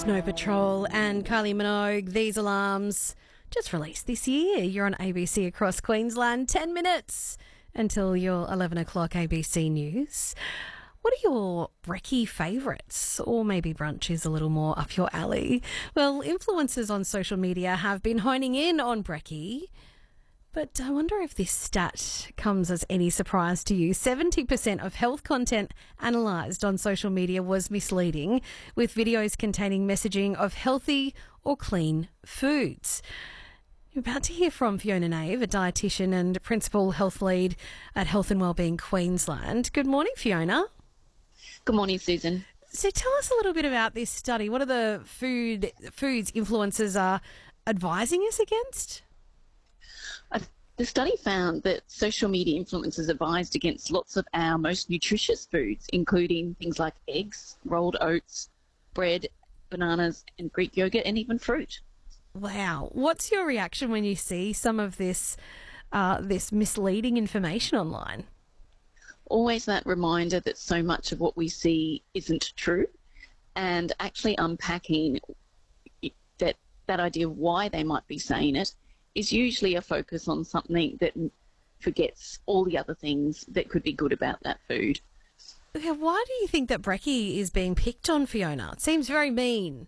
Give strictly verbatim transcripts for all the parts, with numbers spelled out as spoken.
Snow Patrol and Kylie Minogue, These Alarms, just released this year. You're on A B C across Queensland. ten minutes until your eleven o'clock A B C News. What are your brekkie favourites? Or maybe brunch is a little more up your alley. Well, influencers on social media have been honing in on brekkie. But I wonder if this stat comes as any surprise to you. seventy percent of health content analysed on social media was misleading, with videos containing messaging of healthy or clean foods. You're about to hear from Fiona Nave, a dietitian and principal health lead at Health and Wellbeing Queensland. Good morning, Fiona. Good morning, Susan. So tell us a little bit about this study. What are the food foods influencers are advising us against? The study found that social media influencers advised against lots of our most nutritious foods, including things like eggs, rolled oats, bread, bananas and Greek yogurt, and even fruit. Wow. What's your reaction when you see some of this uh, this misleading information online? Always that reminder that so much of what we see isn't true, and actually unpacking that, that idea of why they might be saying it is usually a focus on something that forgets all the other things that could be good about that food. Okay, why do you think that brekkie is being picked on, Fiona? It seems very mean.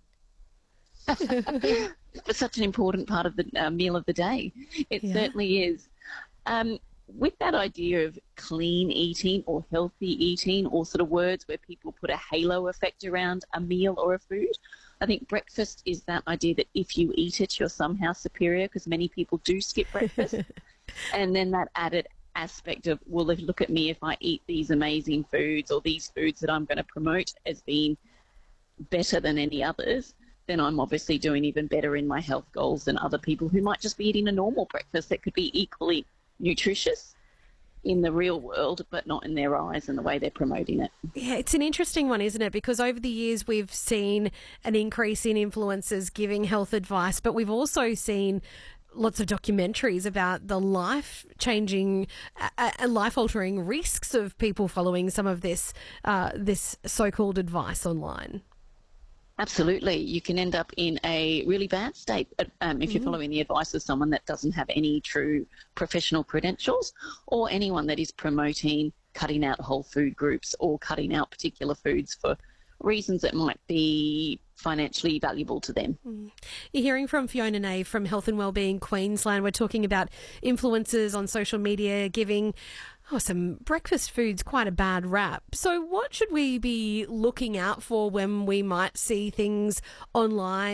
It's such an important part of the uh, meal of the day. It yeah. certainly is. Um, with that idea of clean eating or healthy eating, or sort of words where people put a halo effect around a meal or a food, I think breakfast is that idea that if you eat it, you're somehow superior, because many people do skip breakfast. And then that added aspect of, well, if look at me, if I eat these amazing foods or these foods that I'm going to promote as being better than any others, then I'm obviously doing even better in my health goals than other people who might just be eating a normal breakfast that could be equally nutritious in the real world, but not in their eyes and the way they're promoting it. Yeah, it's an interesting one, isn't it? Because over the years we've seen an increase in influencers giving health advice, but we've also seen lots of documentaries about the life-changing, uh, life-altering risks of people following some of this uh, this so-called advice online. Absolutely. You can end up in a really bad state um, if you're mm-hmm. following the advice of someone that doesn't have any true professional credentials, or anyone that is promoting cutting out whole food groups or cutting out particular foods for reasons that might be financially valuable to them. Mm. You're hearing from Fiona Nave from Health and Wellbeing Queensland. We're talking about influencers on social media giving oh, some breakfast foods quite a bad rap. So what should we be looking out for when we might see things online